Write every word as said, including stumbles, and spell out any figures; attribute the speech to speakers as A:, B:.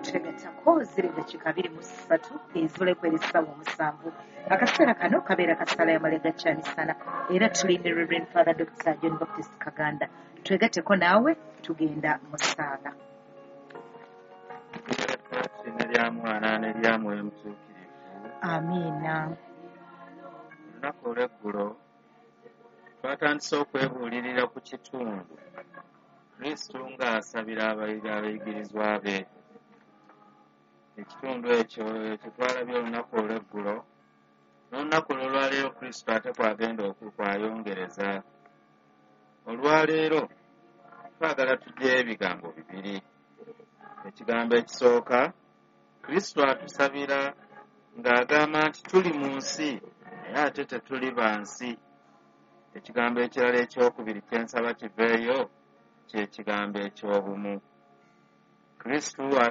A: twegatako ziri dakiika abiri mu ssatu ezibuleko erissawa omusanvu akaseera kano kabeera kasala yamalega kya misana era tuli ne Reverend Father Doctor John Baptist Kaganda twegateko naawe tugenda mu ssaala.
B: Mwana n'eryamwoyo mutuukirivu.
A: Amiina.
B: Olunaku olw'eggulo twatandise okwebuulirira ku kitundu Kristo ng'asabira abayigirizwa be. Ekitundu ekyo kitwalabye olunaku olw'eggulo n'olunaku olwaleero Kristo ate kwagenda okwayongereza. Olwaleero twagala tuggyeyo ebigambo bibiri. Ekigambo ekisooka Kristo atusabira ng'agamba nti tuli mu nsi naye ate tetuli ba nsi. Ekigambo ekirala ekyokubiri kye nsaba kiveeyo kye kigambo eky'obumu. Kristo